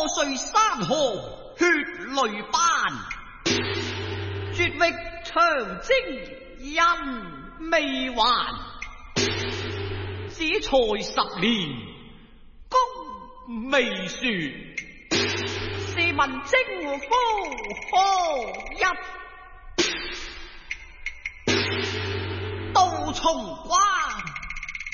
碎山河血淚斑，絕域長征人未還，只才10年功未完，試問征夫何日到重關？